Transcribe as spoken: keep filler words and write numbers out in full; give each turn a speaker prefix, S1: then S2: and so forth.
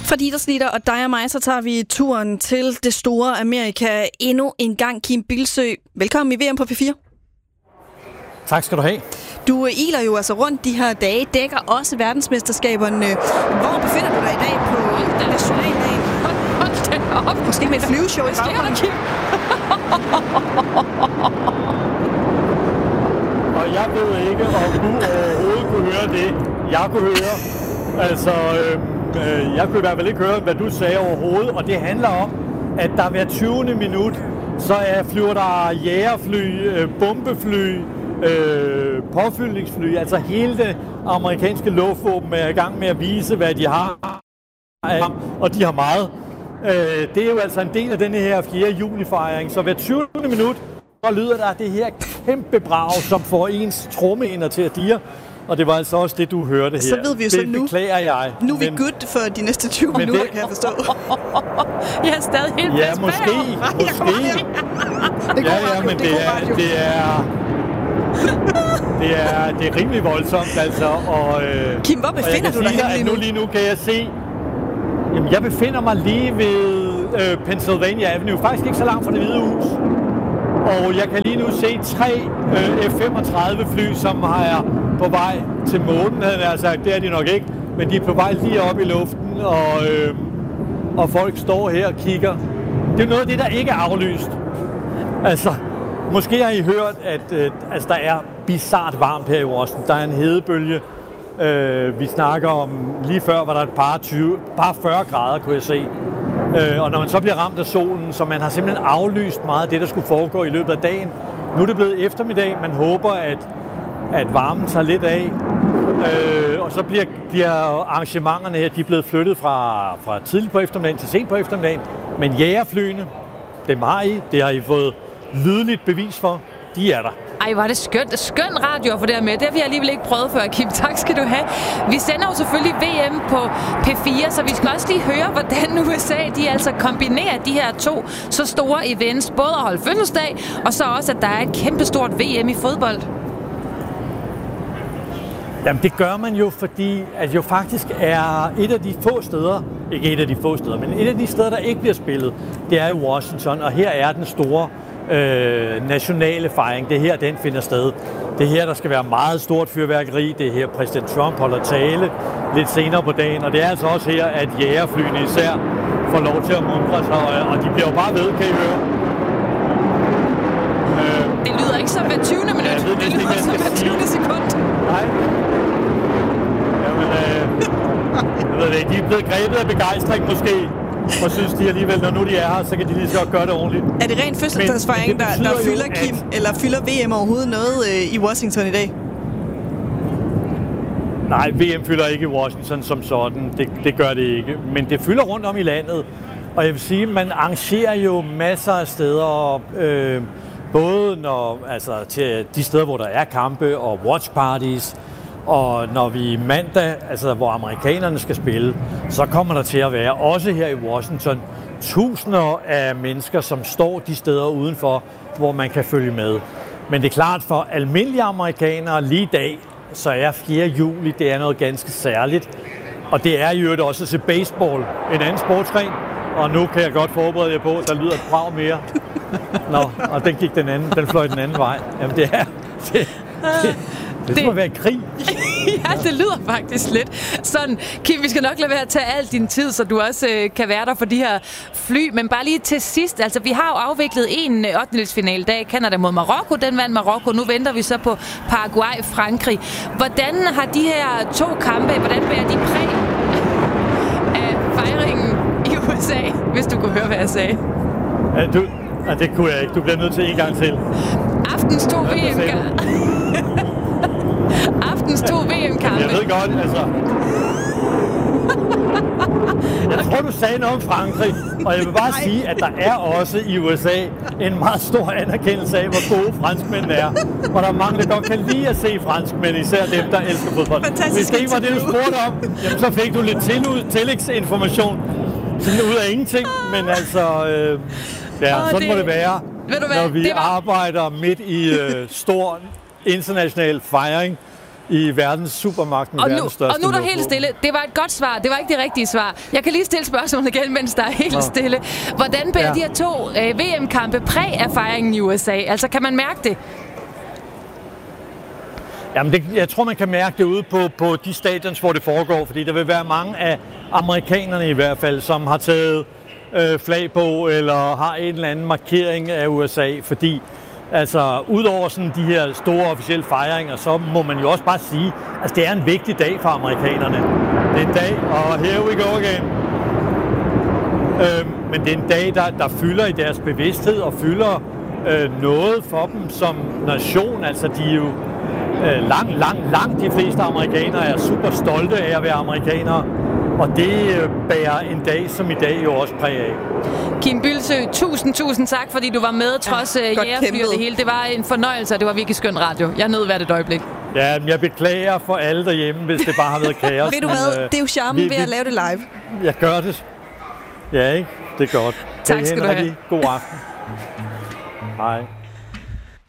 S1: Fra dit og snitter og dig og mig, så tager vi turen til det store Amerika endnu en gang. Kim Bilsø, velkommen i V M på P fire.
S2: Tak skal du have.
S1: Du iler jo altså rundt de her dage, dækker også verdensmesterskaberne. Hvor befinder du dig i dag på nationaldagen?
S3: Hold da op.
S1: Måske med et flyveshow i baggrunden.
S2: Og jeg ved ikke, om du overhovedet kunne høre det, jeg kunne høre. Altså, øh, jeg kunne i hvert fald ikke høre, hvad du sagde overhovedet. Og det handler om, at der hver tyvende minut, så er, flyver der jægerfly, øh, bombefly, øh, påfyldningsfly. Altså hele det amerikanske luftvåben er i gang med at vise, hvad de har. Og de har meget. Øh, det er jo altså en del af denne her fjerde juli-fejring. Så hver tyvende minut, så lyder der det her kæmpe brag, som får ens trommehinder til at dirre. Og det var altså også det, du hørte her.
S1: Så ved vi jo så
S2: det
S1: nu.
S2: beklager jeg.
S1: Nu er vi men, good for de næste tyve minutter, det, kan jeg forstå.
S3: Jeg er stadig helt
S2: Ja, måske. Måske.
S1: Det
S2: ja, ja, men det er, det er... Det er, det er rimelig voldsomt, altså. Og, øh,
S1: Kim, hvor befinder du dig hen lige nu?
S2: nu? Lige nu kan jeg se... Jamen, jeg befinder mig lige ved øh, Pennsylvania Avenue. Faktisk ikke så langt fra Det Hvide Hus. Og jeg kan lige nu se tre øh, F femogtredive fly, som har på vej til månen, havde jeg sagt. Det er de nok ikke, men de er på vej lige op i luften, og, øh, og folk står her og kigger. Det er noget af det, der ikke er aflyst. Altså, måske har I hørt, at øh, altså, der er bizart varmt her i Washington. Der er en hedebølge. Øh, vi snakker om, lige før var der et par, tyve, par fyrre grader, kunne jeg se. Øh, og når man så bliver ramt af solen, så man har simpelthen aflyst meget af det, der skulle foregå i løbet af dagen. Nu er det blevet eftermiddag. Man håber, at, at varmen tager lidt af. Øh, og så bliver, bliver arrangementerne her, de er blevet flyttet fra, fra tidligt på eftermiddagen til sent på eftermiddagen. Men jægerflyene, dem har I. Det har I fået lydligt bevis for. De er der.
S3: Ej, var det skønt. Skøn radio for det her med. Det har vi alligevel ikke prøvet før, Kim. Tak skal du have. Vi sender jo selvfølgelig V M på P fire, så vi skal også lige høre, hvordan U S A de altså kombinerer de her to så store events. Både at holde fødselsdag, og så også, at der er et kæmpestort V M i fodbold.
S2: Jamen, det gør man jo, fordi at jo faktisk er et af de få steder, ikke et af de få steder, men et af de steder, der ikke bliver spillet, det er i Washington, og her er den store Øh, nationale fejring. Det er her, den finder sted. Det er her, der skal være meget stort fyrværkeri. Det er her, præsident Trump holder tale lidt senere på dagen. Og det er altså også her, at jægerflyene især får lov til at mundre sig. Og de bliver jo bare ved, kan I høre.
S3: Øh, det lyder ikke som hver tyvende minut. Ja, det, det lyder som hver tyvende sekund.
S2: Nej. Jamen, øh, jeg ved det ikke. De er blevet grebet af begejstring måske. Og synes de alligevel, når nu de er her, så kan de lige så godt gøre det ordentligt.
S1: Er det rent fødselsdagsfejring, der, der fylder jo, Kim, at... eller fylder V M overhovedet noget øh, i Washington i dag?
S2: Nej, V M fylder ikke i Washington som sådan. Det, det gør det ikke. Men det fylder rundt om i landet. Og jeg vil sige, man arrangerer jo masser af steder, øh, både når, altså, til de steder, hvor der er kampe og watch parties. Og når vi mandag, altså hvor amerikanerne skal spille, så kommer der til at være, også her i Washington, tusinder af mennesker, som står de steder udenfor, hvor man kan følge med. Men det er klart, for almindelige amerikanere lige i dag, så er fjerde juli, det er noget ganske særligt. Og det er jo også til baseball, en anden sportsgren. Og nu kan jeg godt forberede jer på, at der lyder et brag mere. Nå, og den gik den anden, den fløj den anden vej. Jamen det er... Det, det, Det, det må være krig.
S3: Ja, det lyder faktisk lidt sådan. Kim, vi skal nok lade være at tage al din tid, så du også øh, kan være der for de her fly. Men bare lige til sidst, altså vi har jo afviklet en øh, ottendedelsfinale i dag. Canada mod Marokko, den vandt Marokko. Nu venter vi så på Paraguay, Frankrig. Hvordan har de her to kampe, hvordan bærer de præg af fejringen i U S A, hvis du kunne høre, hvad jeg sagde?
S2: Ja, du, ja, det kunne jeg ikke. Du bliver nødt til en gang til.
S3: Aftens to V M-kampe. Aftens to V M-kampe.
S2: Jeg ved godt, altså... Jeg tror, du sagde noget om Frankrig, og jeg vil bare Nej. sige, at der er også i U S A en meget stor anerkendelse af, hvor gode franskmænd er. Og der er mange, der godt kan lide at se franskmænd, især dem, der elsker fodbold.
S1: Fantastisk.
S2: Hvis det ikke var det, du spurgte om, jamen, så fik du lidt tillægsinformation. Sådan ud af ingenting, men altså... Øh, ja, oh, sådan det... må det være,
S3: Ved du hvad?
S2: når vi
S3: det var...
S2: arbejder midt i øh, stor international fejring i verdens supermagten,
S3: og
S2: verdens
S3: nu,
S2: største
S3: Og nu er der
S2: luftrum.
S3: helt stille. Det var et godt svar. Det var ikke det rigtige svar. Jeg kan lige stille spørgsmålet igen, mens der er helt Nå. stille. Hvordan bærer ja. de her to øh, V M-kampe præg af fejringen i U S A? Altså, kan man mærke det?
S2: Jamen, det, jeg tror, man kan mærke det ude på, på de stadions, hvor det foregår, fordi der vil være mange af amerikanerne i hvert fald, som har taget øh, flag på, eller har en eller anden markering af U S A, fordi altså, udover sådan de her store officielle fejringer, så må man jo også bare sige, at det er en vigtig dag for amerikanerne. Det er en dag, og here we go again. Øh, men det er en dag, der, der fylder i deres bevidsthed og fylder øh, noget for dem som nation. Altså, de er jo Langt, langt, langt de fleste amerikanere er super stolte af at være amerikanere, og det bærer en dag som i dag jo også præg af.
S3: Kim Bildsøe, tusind, tusind tak, fordi du var med, trods ja, jægerflyr det hele. Det var en fornøjelse, og det var virkelig skøn radio. Jeg nød hvert et øjeblik.
S2: Ja, jeg beklager for alle derhjemme, hvis det bare har været kaos.
S1: Ved du hvad? Det er jo charmen ved at lave det live.
S2: Jeg gør det. Ja, ikke? Det er godt.
S3: Tak skal du have.
S2: God aften. Hej.